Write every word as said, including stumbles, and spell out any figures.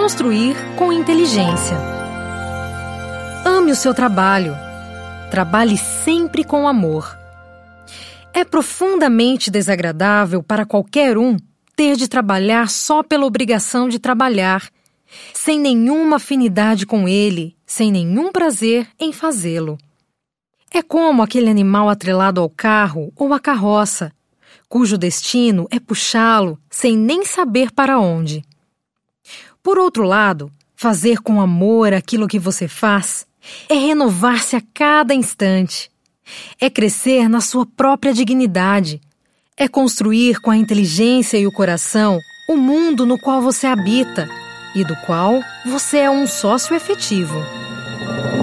construir com inteligência. Ame o seu trabalho. Trabalhe sempre com amor. É profundamente desagradável para qualquer um ter de trabalhar só pela obrigação de trabalhar, sem nenhuma afinidade com ele, sem nenhum prazer em fazê-lo. É como aquele animal atrelado ao carro ou à carroça, cujo destino é puxá-lo sem nem saber para onde. Por outro lado, fazer com amor aquilo que você faz é renovar-se a cada instante, é crescer na sua própria dignidade, é construir com a inteligência e o coração o mundo no qual você habita e do qual você é um sócio efetivo.